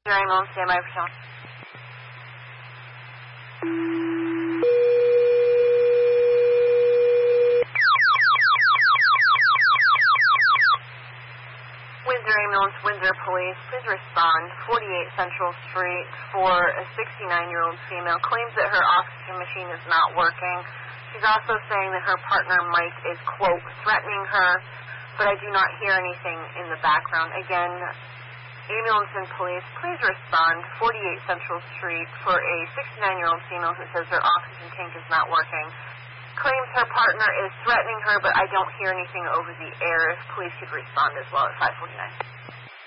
Ambulance, stand by for sound. Windsor Ambulance, Windsor Police, please respond. 48 Central Street for a 69-year-old female. Claims that her oxygen machine is not working. She's also saying that her partner, Mike, is, quote, threatening her, but I do not hear anything in the background. Again, ambulance and police, please respond. 48 Central Street for a 69-year-old female who says her oxygen tank is not working. Claims her partner is threatening her, but I don't hear anything over the air. If police could respond as well at 549.